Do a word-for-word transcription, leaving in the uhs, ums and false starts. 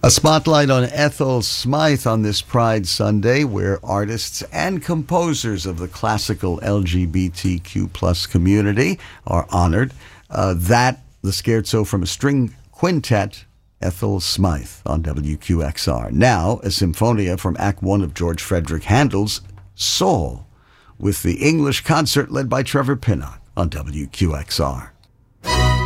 A spotlight on Ethel Smythe on this Pride Sunday, where artists and composers of the classical L G B T Q plus community are honored. Uh, that, the Scherzo from a String Quintet, Ethel Smythe on W Q X R. Now, a Symphonia from Act One of George Frederick Handel's Soul, with the English concert led by Trevor Pinnock on W Q X R.